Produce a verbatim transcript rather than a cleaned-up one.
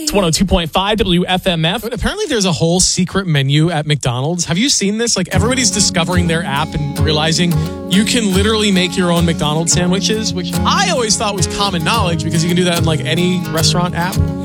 It's one oh two point five W F M F. But apparently there's a whole secret menu at McDonald's. Have you seen this? Like, everybody's discovering their app and realizing you can literally make your own McDonald's sandwiches, which I always thought was common knowledge because you can do that in like any restaurant app.